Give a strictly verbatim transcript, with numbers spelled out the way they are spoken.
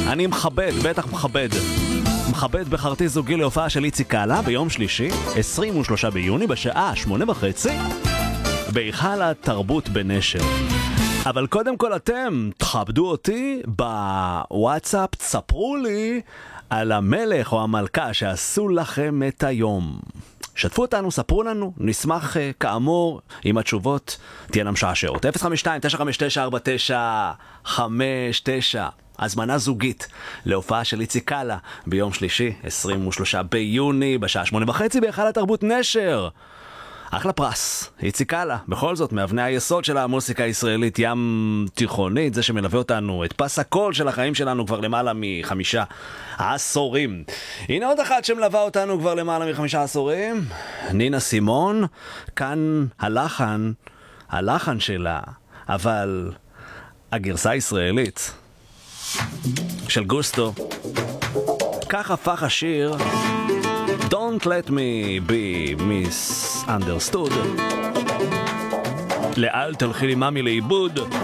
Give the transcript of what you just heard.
אני מכבד, בטח מכבד. מכבד בחרתי זוגי להופעה של איציק קאלה ביום שלישי, עשרים ושלושה ביוני, בשעה שמונה וחצי, בהיכל התרבות בנשר. אבל קודם כל אתם תכבדו אותי בוואטסאפ, תספרו לי על המלך או המלכה שעשו לכם את היום. שתפו אותנו, ספרו לנו, נשמח כאמור עם התשובות תהיינה משעשעות. אפס חמש שתיים תשע חמש תשע ארבע תשע חמש תשע, הזמנה זוגית להופעה של איציק קאלה ביום שלישי, עשרים ושלושה ביוני, בשעה שמונה וחצי בהיכל התרבות נשר. אחלה פרס, איציק קאלה, בכל זאת מאבני היסוד של המוסיקה הישראלית ים תיכונית, זה שמלווה אותנו את פס הקול של החיים שלנו כבר למעלה מחמישה עשורים. הנה עוד אחת שמלווה אותנו כבר למעלה מחמישה עשורים, נינה סימון. כאן הלחן, הלחן שלה, אבל הגרסה הישראלית של גוסטו. כך הפך השיר Don't let me be misunderstood. לאל תלכי לי ממי לאיבוד.